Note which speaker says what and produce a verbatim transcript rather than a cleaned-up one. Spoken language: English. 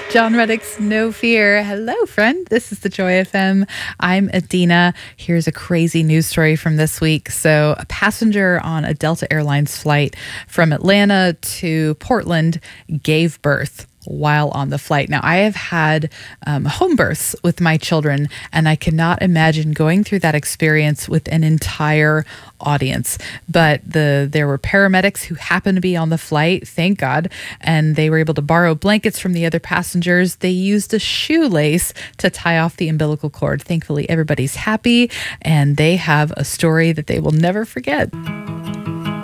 Speaker 1: John Reddick's No Fear. Hello, friend. This is the Joy F M. I'm Adina. Here's a crazy news story from this week. So, a passenger on a Delta Airlines flight from Atlanta to Portland gave birth while on the flight. Now, I have had um, home births with my children, and I cannot imagine going through that experience with an entire audience. But the there were paramedics who happened to be on the flight, thank God, and they were able to borrow blankets from the other passengers. They used a shoelace to tie off the umbilical cord. Thankfully, everybody's happy, and they have a story that they will never forget.